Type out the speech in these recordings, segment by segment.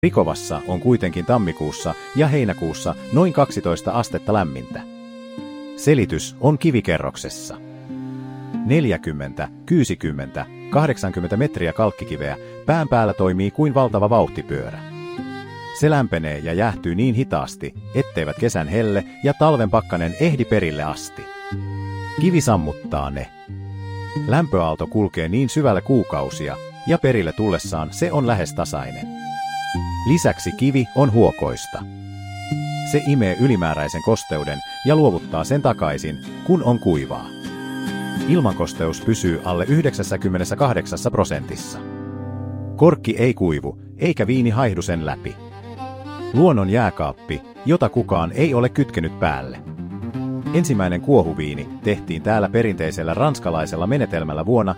Krikovassa on kuitenkin tammikuussa ja heinäkuussa noin 12 astetta lämmintä. Selitys on kivikerroksessa. 40, 60, 80 metriä kalkkikiveä pään päällä toimii kuin valtava vauhtipyörä. Se lämpenee ja jäähtyy niin hitaasti, etteivät kesän helle ja talven pakkanen ehdi perille asti. Kivi sammuttaa ne. Lämpöaalto kulkee niin syvällä kuukausia, ja perille tullessaan se on lähes tasainen. Lisäksi kivi on huokoista. Se imee ylimääräisen kosteuden ja luovuttaa sen takaisin, kun on kuivaa. Ilmankosteus pysyy alle 98%. Korkki ei kuivu, eikä viini haihdu sen läpi. Luonnon jääkaappi, jota kukaan ei ole kytkenyt päälle. Ensimmäinen kuohuviini tehtiin täällä perinteisellä ranskalaisella menetelmällä vuonna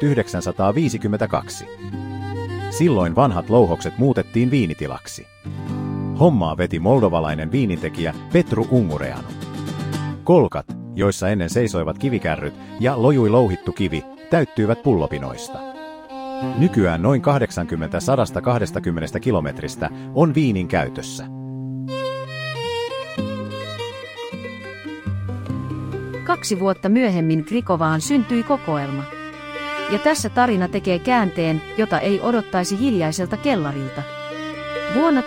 1952. Silloin vanhat louhokset muutettiin viinitilaksi. Hommaa veti moldovalainen viinintekijä Petru Ungureanu. Kolkat, joissa ennen seisoivat kivikärryt ja lojui louhittu kivi, täyttyivät pullopinoista. Nykyään noin 80–120 kilometristä on viinin käytössä. 2 vuotta myöhemmin Krikovaan syntyi kokoelma. Ja tässä tarina tekee käänteen, jota ei odottaisi hiljaiselta kellarilta. Vuonna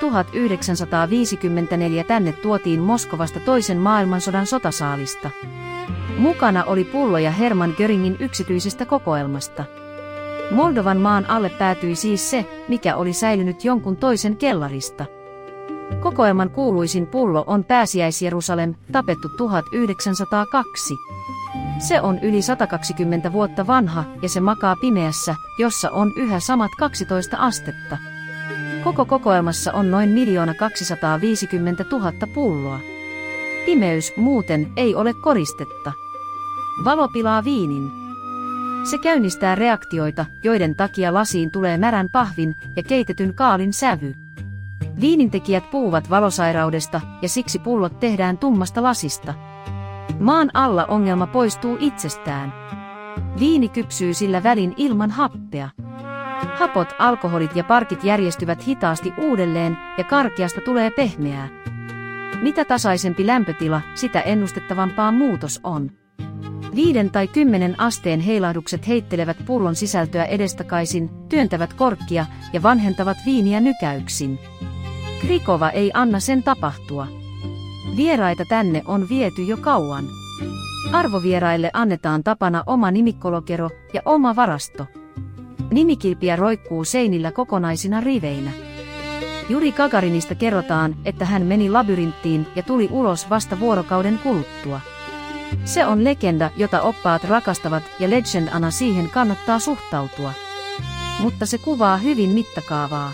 1954 tänne tuotiin Moskovasta toisen maailmansodan sotasaalista. Mukana oli pulloja Hermann Göringin yksityisestä kokoelmasta. Moldovan maan alle päätyi siis se, mikä oli säilynyt jonkun toisen kellarista. Kokoelman kuuluisin pullo on Pääsiäis-Jerusalem, tapettu 1902. Se on yli 120 vuotta vanha ja se makaa pimeässä, jossa on yhä samat 12 astetta. Koko kokoelmassa on noin 1 250 000 pulloa. Pimeys muuten ei ole koristetta. Valo pilaa viinin. Se käynnistää reaktioita, joiden takia lasiin tulee märän pahvin ja keitetyn kaalin sävy. Viinintekijät puhuvat valosairaudesta ja siksi pullot tehdään tummasta lasista. Maan alla ongelma poistuu itsestään. Viini kypsyy sillä välin ilman happea. Hapot, alkoholit ja parkit järjestyvät hitaasti uudelleen ja karkeasta tulee pehmeää. Mitä tasaisempi lämpötila, sitä ennustettavampaa muutos on. 5 tai 10 asteen heilahdukset heittelevät pullon sisältöä edestakaisin, työntävät korkkia ja vanhentavat viiniä nykäyksin. Krikova ei anna sen tapahtua. Vieraita tänne on viety jo kauan. Arvovieraille annetaan tapana oma nimikkolokero ja oma varasto. Nimikilpiä roikkuu seinillä kokonaisina riveinä. Juri Gagarinista kerrotaan, että hän meni labyrinttiin ja tuli ulos vasta vuorokauden kuluttua. Se on legenda, jota oppaat rakastavat ja legendana siihen kannattaa suhtautua. Mutta se kuvaa hyvin mittakaavaa.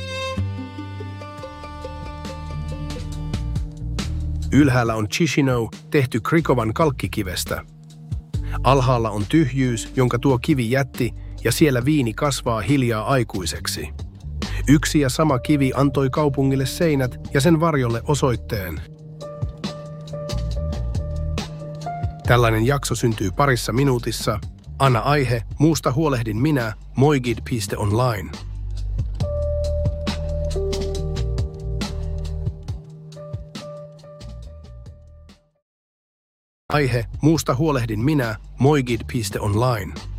Ylhäällä on Chisinau, tehty Krikovan kalkkikivestä. Alhaalla on tyhjyys, jonka tuo kivi jätti, ja siellä viini kasvaa hiljaa aikuiseksi. Yksi ja sama kivi antoi kaupungille seinät ja sen varjolle osoitteen. Tällainen jakso syntyy parissa minuutissa. Anna aihe, muusta huolehdin minä, moigid.online. Aihe, muusta huolehdin minä, moigid.online.